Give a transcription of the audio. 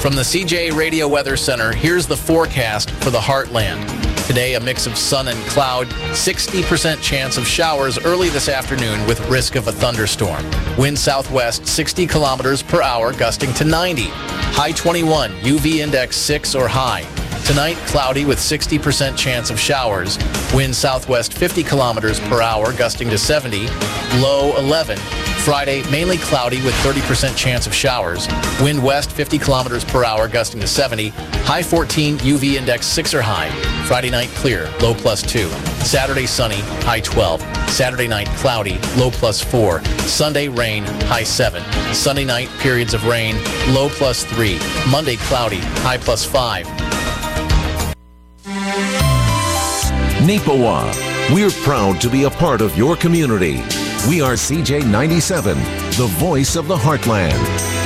From the CJ Radio Weather Center, here's the forecast for the Heartland. Today, a mix of sun and cloud, 60% chance of showers early this afternoon with risk of a thunderstorm. Wind southwest 60 kilometers per hour, gusting to 90. High 21, UV index 6 or high. Tonight, cloudy with 60% chance of showers. Wind southwest 50 kilometers per hour, gusting to 70. Low 11. Friday, mainly cloudy with 30% chance of showers. Wind west 50 kilometers per hour, gusting to 70. High 14, UV index 6 or high. Friday night clear, low +2. Saturday sunny, high 12. Saturday night cloudy, low +4. Sunday rain, high 7. Sunday night periods of rain, low +3. Monday cloudy, high +5. Neepawa, we're proud to be a part of your community. We are CJ 97, the voice of the Heartland.